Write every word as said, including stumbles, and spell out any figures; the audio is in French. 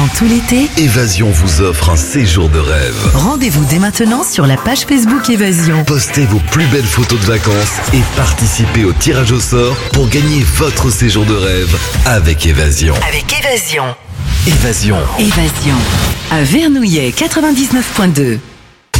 Durant tout l'été, Évasion vous offre un séjour de rêve. rendez-vous dès maintenant sur la page Facebook Évasion. Postez vos plus belles photos de vacances et participez au tirage au sort pour gagner votre séjour de rêve avec Évasion. Avec Évasion. Évasion. Évasion. À Vernouillet quatre-vingt-dix-neuf point deux.